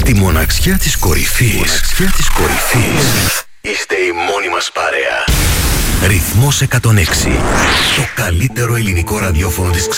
Στη μοναξιά της κορυφής. Είστε η μόνη μας παρέα. Ρυθμός 106. Το καλύτερο ελληνικό ραδιόφωνο της